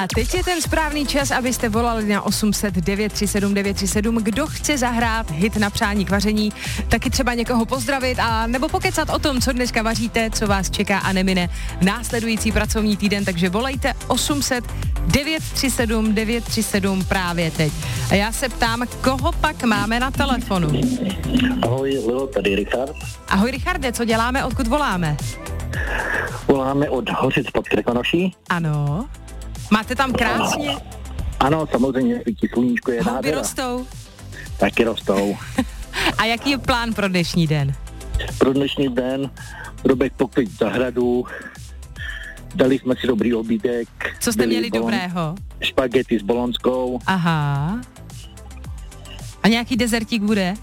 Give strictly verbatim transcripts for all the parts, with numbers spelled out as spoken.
A teď je ten správný čas, abyste volali na osm set devět tři sedm devět tři sedm. Kdo chce zahrát hit na přání k vaření, taky třeba někoho pozdravit a nebo pokecat o tom, co dneska vaříte, co vás čeká a nemine následující pracovní týden. Takže volejte osm set devět tři sedm devět tři sedm právě teď. A já se ptám, koho pak máme na telefonu? Ahoj, Lilo, tady Richard. Ahoj Richarde, co děláme, odkud voláme? Voláme od Hořic pod Krkonoší. Ano. Máte tam krásně? Ano, samozřejmě, svítí sluníčko, je Houby nádhera. rostou? Taky rostou. A jaký je plán pro dnešní den? Pro dnešní den Robek pokryt zahradu, dali jsme si dobrý obídek. Co jste byli měli bolon, dobrého? Špagety s bolonskou. Aha. A nějaký dezertík bude?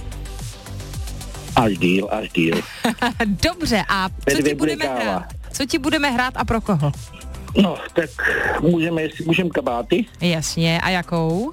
Až díl, až díl. Dobře, a co ti budeme hrát? Co ti budeme hrát a pro koho? No, tak můžeme, jestli můžeme kabáty. Jasně, a jakou?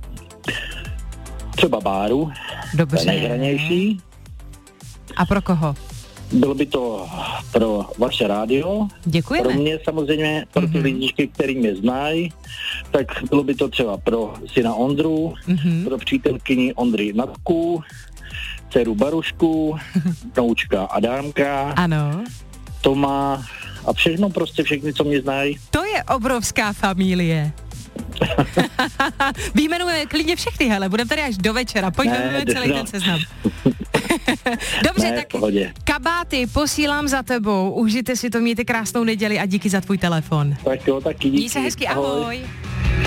Třeba báru. Dobře. Nejhranější. A pro koho? Bylo by to pro vaše rádio. Děkujeme. Pro mě samozřejmě, pro ty mm-hmm. lidičky, který mě znají, tak bylo by to třeba pro syna Ondru, mm-hmm. pro přítelkyni Ondry Natku, dceru Barušku, vnoučka Adámka, ano. Toma a všechno prostě všechny, co mě znají. To je obrovská familie. Vyjmenujeme klidně všechny, hele, budeme tady až do večera, pojďme celý no. ten seznam. Dobře, ne, tak pohodě. kabáty posílám za tebou, užijte si to, mějte krásnou neděli a díky za tvůj telefon. Tak jo, taky díky. Měj se hezky, ahoj. ahoj.